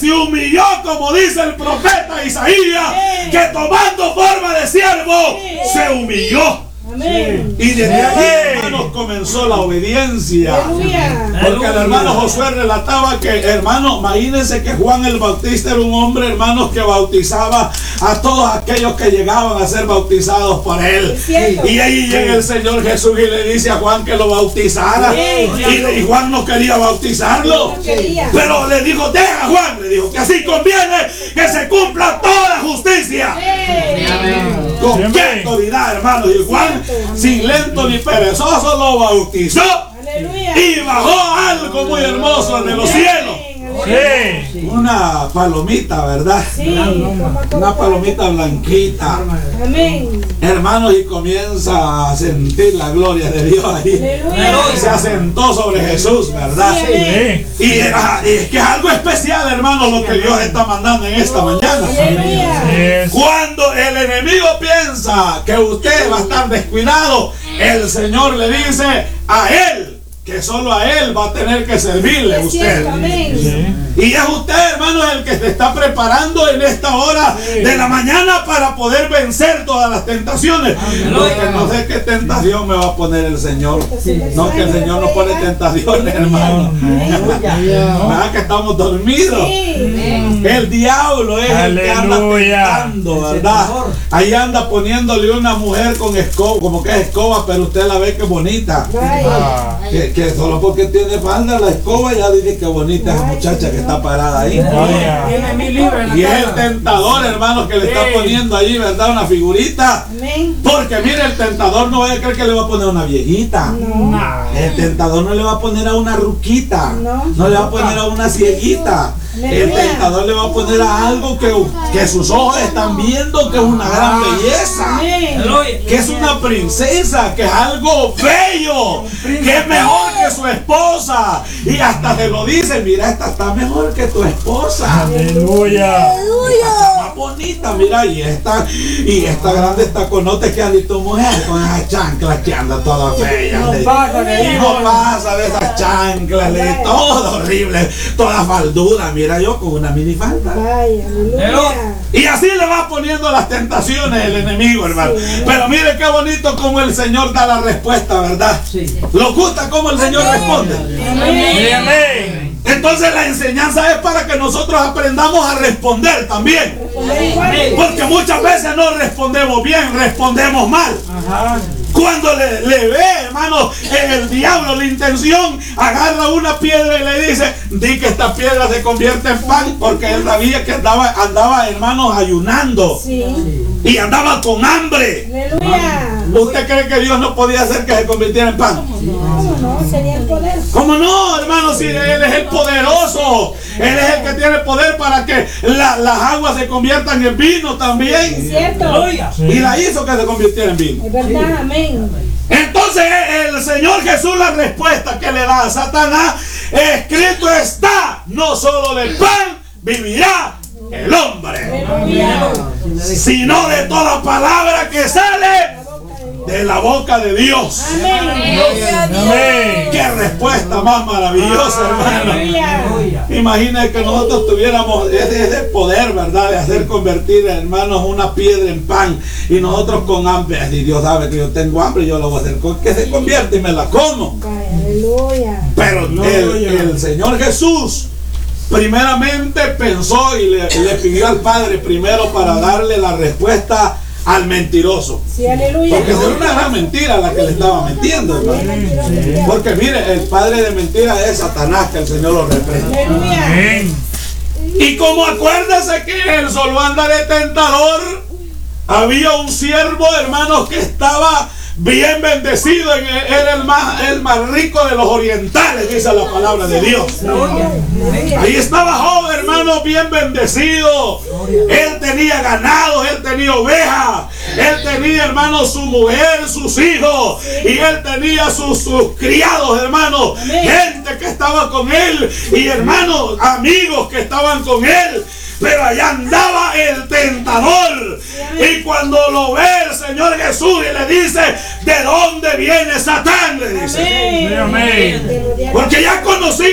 se humilló, como dice el profeta Isaías, que tomando forma de siervo, se humilló. Amén. Y desde ahí, hermanos, comenzó la obediencia. Porque el hermano Josué relataba que, hermano, imagínense que Juan el Bautista era un hombre, hermanos, que bautizaba a todos aquellos que llegaban a ser bautizados por él. Y ahí llega el Señor Jesús y le dice a Juan que lo bautizara. Y Juan no quería bautizarlo. Pero le dijo, deja Juan, le dijo, que así conviene que se cumpla toda justicia. Con qué autoridad, hermanos. Y Juan, sin lento ni perezoso, lo bautizó. Y bajó algo muy hermoso de los cielos. Sí. Una palomita, ¿verdad? Sí. Una palomita blanquita. Amén. Hermanos, y comienza a sentir la gloria de Dios ahí. Se asentó sobre Jesús, ¿verdad? Sí. Y es que es algo especial, hermanos, lo que Dios está mandando en esta mañana. Cuando el enemigo piensa que usted va a estar descuidado, el Señor le dice a él que solo a él va a tener que servirle a usted. Y es usted, hermano, el que se está preparando en esta hora de la mañana para poder vencer todas las tentaciones. Porque no sé qué tentación me va a poner el Señor. No, que el Señor no pone tentaciones, hermano. ¿Verdad que estamos dormidos? El diablo es el que anda tentando, ¿verdad? Ahí anda poniéndole una mujer con escoba, como que es escoba, pero usted la ve que bonita. Que solo porque tiene falda la escoba ya dice que bonita esa muchacha que está parada ahí. Y es el tentador, hermano, que le está poniendo ahí, ¿verdad? Una figurita. Porque mire, el tentador no vaya a creer que le va a poner a una viejita. El tentador no le va a poner a una ruquita. No le va a poner a una cieguita. El tentador le va a poner a algo que sus ojos están viendo que es una gran belleza, que es una princesa, que es algo bello, que es mejor que su esposa. Y hasta se lo dice, mira, esta está mejor que tu esposa. Aleluya. Está más bonita, mira, y esta grande está con, no te quedas ni tu mujer con esas chanclas que anda toda fea. No pasa de esas chanclas, todo horrible, toda falduda. Mira yo con una minifalda. Y así le va poniendo las tentaciones el enemigo, hermano. Pero mire qué bonito como el Señor da la respuesta, ¿verdad? ¿Nos gusta cómo el Señor responde? Amén. Entonces la enseñanza es para que nosotros aprendamos a responder también. Porque muchas veces no respondemos bien, respondemos mal. Cuando le ve, hermano, el diablo la intención, agarra una piedra y le dice, di que esta piedra se convierte en pan, porque él sabía que andaba, hermanos, ayunando. Y andaba con hambre. ¿Usted cree que Dios no podía hacer que se convirtiera en pan? ¿Cómo no? Sería el poder. ¿Cómo no, hermano? Si Él es el poderoso. Él es el que tiene poder para que las aguas se conviertan en vino también. Es cierto. Y la hizo que se convirtiera en vino. Es verdad, amén. Entonces el Señor Jesús, la respuesta que le da a Satanás, escrito está, no solo de pan vivirá el hombre, sino de toda palabra que sale de la boca de Dios. Amén. Qué respuesta más maravillosa, hermano. Imagina que nosotros tuviéramos ese poder, ¿verdad? De hacer convertir, hermanos, una piedra en pan. Y nosotros con hambre, y Dios sabe que yo tengo hambre, yo lo voy a hacer que se convierta y me la como. Pero el Señor Jesús primeramente pensó y le pidió al Padre primero para darle la respuesta al mentiroso. Porque era una gran mentira la que le estaba mintiendo, hermano. Porque mire, el padre de mentira es Satanás, que el Señor lo reprende. Y como acuérdense que él solo anda de tentador, había un siervo, hermanos, que estaba bien bendecido, era el más rico de los orientales, dice la palabra de Dios. Ahí estaba Job, hermano, bien bendecido. Él tenía ganado, él tenía ovejas, él tenía, hermano, su mujer, sus hijos, y él tenía sus criados, hermano, gente que estaba con él, y hermanos, amigos que estaban con él. Pero allá andaba el tentador. Y cuando lo ve el Señor Jesús y le dice, ¿de dónde viene Satán? Le dice. Porque ya conocí